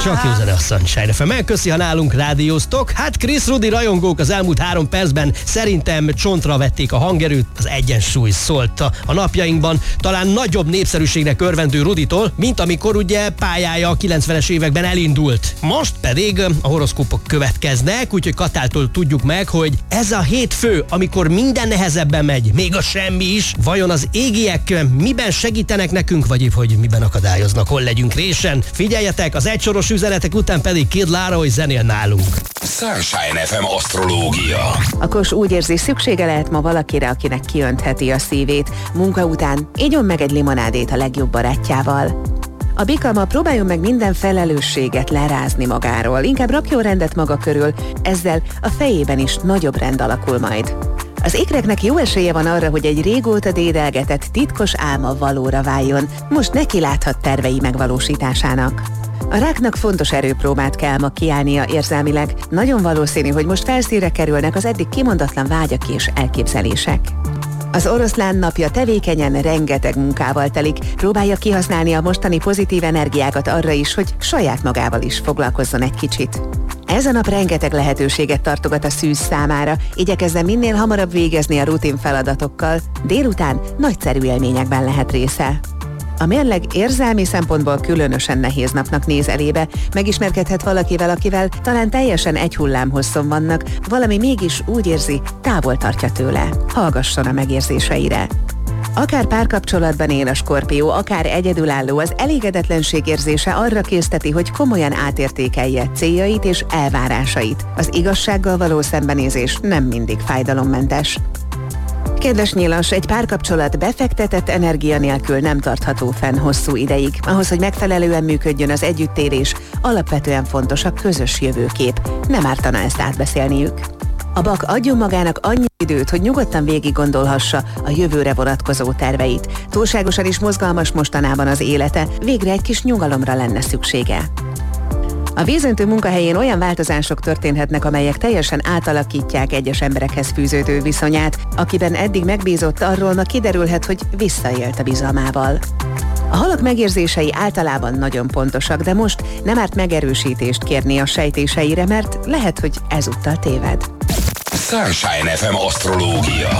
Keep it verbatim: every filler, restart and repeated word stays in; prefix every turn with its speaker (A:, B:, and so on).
A: Csak jó zene a Sunshine ef em. Köszi, ha nálunk rádióztok. Hát Chris Rudi rajongók az elmúlt három percben szerintem csontra vették a hangerőt, az egyensúly szólt a napjainkban. Talán nagyobb népszerűségnek örvendő Ruditól, mint amikor ugye pályája a kilencvenes években elindult. Most pedig a horoszkópok következnek, úgyhogy Katától tudjuk meg, hogy ez a hétfő, amikor minden nehezebben megy, még a semmi is, vajon az égiek miben segítenek nekünk, vagy épp hogy miben akadályoznak, hol legyünk résen. Figyeljetek, az egysoros üzenetek után pedig Kid Laroi zenél nálunk.
B: Sunshine ef em asztrológia.
C: A Kos úgy érzi, szüksége lehet ma valakire, akinek kiöntheti a szívét. Munka után igyon meg egy limonádét a legjobb barátjával. A Bika ma próbáljon meg minden felelősséget lerázni magáról, inkább rakjon rendet maga körül, ezzel a fejében is nagyobb rend alakul majd. Az ikreknek jó esélye van arra, hogy egy régóta dédelgetett titkos álma valóra váljon, most neki láthat tervei megvalósításának. A ráknak fontos erőpróbát kell ma kiállnia érzelmileg, nagyon valószínű, hogy most felszínre kerülnek az eddig kimondatlan vágyak és elképzelések. Az oroszlán napja tevékenyen, rengeteg munkával telik, próbálja kihasználni a mostani pozitív energiákat arra is, hogy saját magával is foglalkozzon egy kicsit. Ez a nap rengeteg lehetőséget tartogat a szűz számára, igyekezzen minél hamarabb végezni a rutin feladatokkal, délután nagyszerű élményekben lehet része. A mérleg érzelmi szempontból különösen nehéz napnak néz elébe, megismerkedhet valakivel, akivel talán teljesen egy hullámhosszon vannak, valami mégis úgy érzi, távol tartja tőle. Hallgasson a megérzéseire. Akár párkapcsolatban él a Skorpió, akár egyedülálló, az elégedetlenség érzése arra készteti, hogy komolyan átértékelje céljait és elvárásait. Az igazsággal való szembenézés nem mindig fájdalommentes. Kedves nyilas, egy párkapcsolat befektetett energia nélkül nem tartható fenn hosszú ideig. Ahhoz, hogy megfelelően működjön az együttélés, alapvetően fontos a közös jövőkép. Nem ártana ezt átbeszélniük. A Bak adjon magának annyi időt, hogy nyugodtan végig gondolhassa a jövőre vonatkozó terveit. Túlságosan is mozgalmas mostanában az élete, végre egy kis nyugalomra lenne szüksége. A vízöntő munkahelyén olyan változások történhetnek, amelyek teljesen átalakítják egyes emberekhez fűződő viszonyát. Akiben eddig megbízott, arról ma kiderülhet, hogy visszaélt a bizalmával. A halak megérzései általában nagyon pontosak, de most nem árt megerősítést kérni a sejtéseire, mert lehet, hogy ezúttal téved.
B: Sunshine ef em asztrológia.